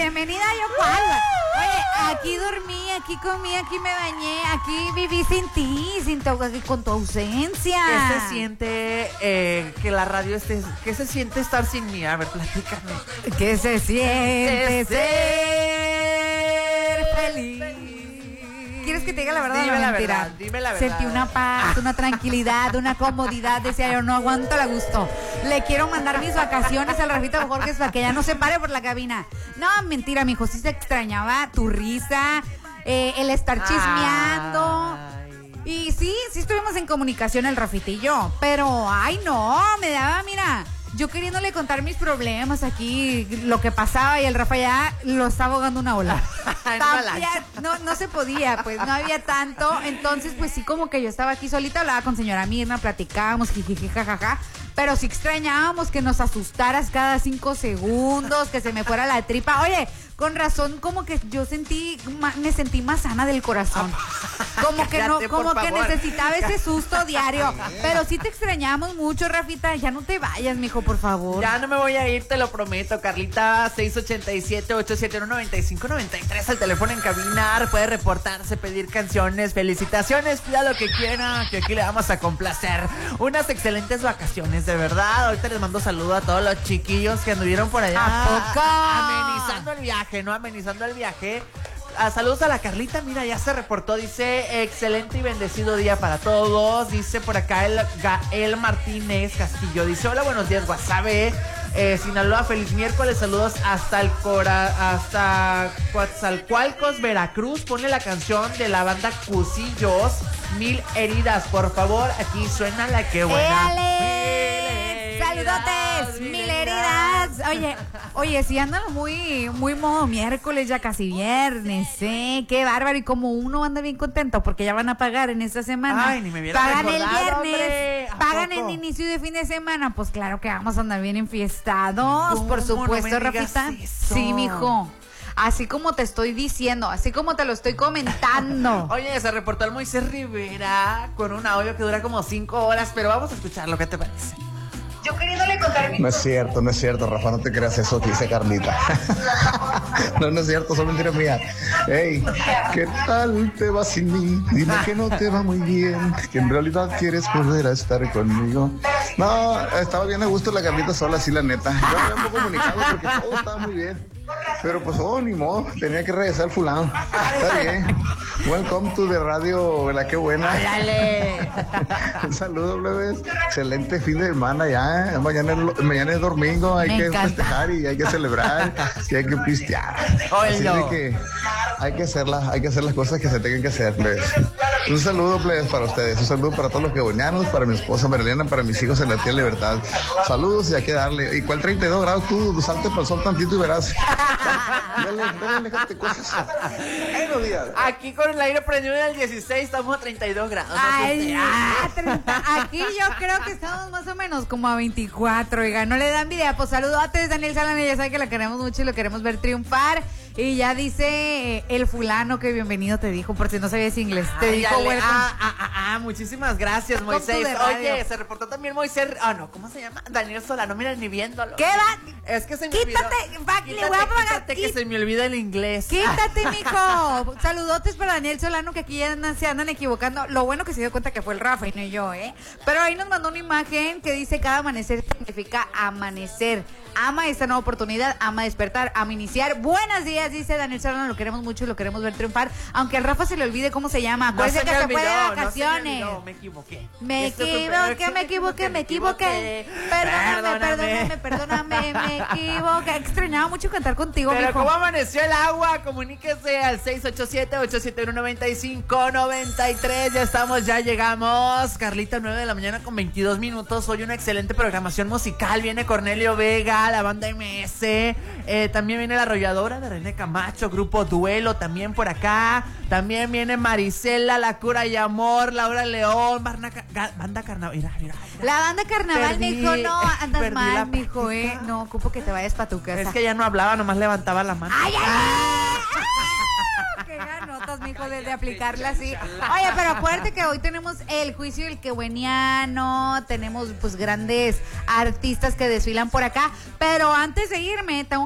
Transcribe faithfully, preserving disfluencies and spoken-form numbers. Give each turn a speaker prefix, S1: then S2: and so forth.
S1: bienvenida yo cuál. Oye, aquí dormí, aquí comí, aquí me bañé, aquí viví sin ti, sin tu, con tu ausencia.
S2: ¿Qué se siente eh, que la radio esté? ¿Qué se siente estar sin mí? A ver, platícame.
S1: ¿Qué se siente
S2: ser
S1: feliz? ¿Quieres que te diga la verdad
S2: dime
S1: o la
S2: la
S1: mentira?
S2: verdad, dime la verdad.
S1: Sentí una paz, una tranquilidad, una comodidad. Decía yo, no aguanto la gusto. Le quiero mandar mis vacaciones al Rafita Borges para que ya no se pare por la cabina. No, mentira, mijo. Sí se extrañaba tu risa, eh, el estar chismeando. Ay. Y sí, sí estuvimos en comunicación el Rafita y yo. Pero, ay, no, me daba, mira... Yo queriéndole contar mis problemas aquí, lo que pasaba, y el Rafa ya lo estaba ahogando una ola. ya, no, no se podía, pues no había tanto. Entonces, pues sí, como que yo estaba aquí solita, hablaba con señora Mirna, platicábamos, jijiji, jajaja. Pero sí extrañábamos que nos asustaras cada cinco segundos, que se me fuera la tripa. Oye, con razón, como que yo sentí, me sentí más sana del corazón. Como que no, como que necesitaba ese susto diario. Pero sí te extrañamos mucho, Rafita. Ya no te vayas, mijo, por favor.
S2: Ya no me voy a ir, te lo prometo, Carlita. seis ocho siete, ocho siete uno, nueve cinco nueve tres, el teléfono en cabina. Puede reportarse, pedir canciones, felicitaciones, pida lo que quiera, que aquí le vamos a complacer. Unas excelentes vacaciones, de verdad. Ahorita les mando saludos a todos los chiquillos que anduvieron por allá.
S1: ¿A poco?
S2: Amenizando el viaje, ¿no? Amenizando el viaje. Ah, saludos a la Carlita, mira, ya se reportó, dice, excelente y bendecido día para todos. Dice por acá el Gael Martínez Castillo, dice, hola, buenos días, Guasave, eh, Sinaloa, feliz miércoles, saludos hasta el Cora, hasta Coatzacoalcos, Veracruz. Pone la canción de la banda Cusillos, Mil Heridas, por favor, aquí suena la que buena.
S1: ¡Éale! ¡Saludotes! ¡Mil, mil heridas! Oye, oye, sí andan muy, muy modo miércoles, ya casi viernes, ¿eh? ¡Qué bárbaro! Y como uno anda bien contento porque ya van a pagar en esta semana.
S2: Ay, ni me hubiera
S1: pagan
S2: recordado,
S1: el viernes,
S2: hombre.
S1: pagan
S2: poco?
S1: en inicio de fin de semana. Pues claro que vamos a andar bien enfiestados, por supuesto,
S2: no
S1: Rafita.
S2: Eso?
S1: Sí, mijo. Así como te estoy diciendo, así como te lo estoy comentando.
S2: Oye, se reportó el Moisés Rivera con un audio que dura como cinco horas, pero vamos a escucharlo, ¿qué te parece?
S1: Yo queriéndole contar mi...
S3: No es cierto, no es cierto, Rafa, no te creas eso que dice Carlita. No, no es cierto, son mentiras mías. Ey, ¿qué tal te va sin mí? Dime que no te va muy bien, que en realidad quieres volver a estar conmigo. No, estaba bien a gusto la Carlita sola, sí, la neta. Yo había un poco comunicado porque todo estaba muy bien. Pero pues, oh, ni modo, tenía que regresar el fulano. Está bien. Welcome to the radio, ¿verdad? Qué buena.
S2: ¡Dale!
S3: Un saludo, plebes. Excelente fin de semana ya. ¿eh? Mañana, es, mañana es domingo, hay Me que encanta. festejar y hay que celebrar y hay que pistear. Así de que hay que hacerlas, hay que hacer las cosas que se tengan que hacer, plebes. Un saludo, plebes, para ustedes. Un saludo para todos los quebuñanos, para mi esposa Marilena, para mis hijos en la tía Libertad. Saludos y hay que darle. ¿Y cuál treinta y dos grados? Tú salte para el sol tantito y verás. Dale, dale, déjate cosas. Buenos días.
S2: Aquí con el aire prendido en el dieciséis, estamos a treinta y dos grados.
S1: Ay, ah, treinta. Aquí yo creo que estamos más o menos como a veinticuatro, oiga, no le dan envidia. Pues saludotes, Daniel Salane, ya sabe que la queremos mucho y lo queremos ver triunfar. Y ya dice eh, el fulano que bienvenido te dijo, por si no sabías inglés. Te
S2: Ay,
S1: dijo,
S2: dale.
S1: welcome.
S2: Ah, ah, ah, ah, muchísimas gracias, Moisés. Oye, se reportó también Moisés. Ah, no, ¿cómo se llama? Daniel Solano, mira, ni viéndolo.
S1: ¿Qué va?
S2: Es que se me
S1: Quítate,
S2: olvidó.
S1: va,
S2: Quítate,
S1: le voy a pagar.
S2: quítate, que
S1: Quít-
S2: se me olvida el inglés.
S1: Quítate, mijo. Saludotes para Daniel Solano, que aquí ya andan, se andan equivocando. Lo bueno que se dio cuenta que fue el Rafa y no yo, ¿eh? Pero ahí nos mandó una imagen que dice: cada amanecer significa amanecer. Ama esta nueva oportunidad, ama despertar, ama iniciar. Buenos días, dice Daniel Solano, lo queremos mucho y lo queremos ver triunfar. Aunque al Rafa se le olvide cómo se llama.
S2: No
S1: Acuérdese
S2: se
S1: que
S2: me
S1: se fue de
S2: olvidó,
S1: vacaciones.
S2: No se me olvidó, me equivoqué.
S1: Me
S2: Esto fue
S1: equivoqué,
S2: peor.
S1: me equivoqué, me equivoqué. Perdóname, perdóname, perdóname, me equivoqué. Extrañaba mucho cantar contigo,
S2: Pero
S1: mijo.
S2: ¿cómo amaneció el agua? Comuníquese al seis ocho siete, ocho siete uno, nueve cinco nueve tres. Ya estamos, ya llegamos. Carlita, nueve de la mañana con veintidós minutos. Hoy una excelente programación musical. Viene Cornelio Vega, la banda M S. Eh, también viene la arrolladora de René Camacho, Grupo Duelo, también por acá. También viene Marisela, La Cura y Amor, Laura León, Barna, Ga- Banda Carnaval. Mira, mira, mira.
S1: La banda Carnaval,
S2: Perdí,
S1: mijo, no, andas
S2: perdí la
S1: mal, mijo,
S2: práctica.
S1: eh. No, ocupo que te vayas para tu casa.
S2: Es que ya no hablaba, nomás levantaba la mano.
S1: ¡Ay, ay, ay! ¡Ah! ¡Qué ganotas, mijo, de, de aplicarla así! Oye, pero acuérdate que hoy tenemos el juicio del quebueniano, tenemos pues grandes artistas que desfilan por acá, pero antes de irme, tengo